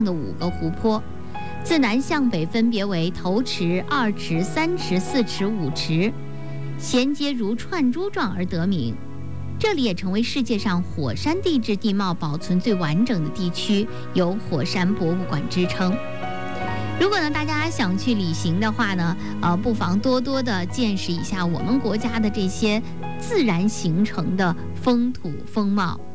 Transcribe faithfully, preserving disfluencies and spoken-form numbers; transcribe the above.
的五个湖泊，自南向北分别为头池、二池、三池、四池、五池，衔接如串珠状而得名。这里也成为世界上火山地质地貌保存最完整的地区，有火山博物馆之称。如果呢大家想去旅行的话呢，呃，不妨多多的见识一下我们国家的这些自然形成的风土风貌。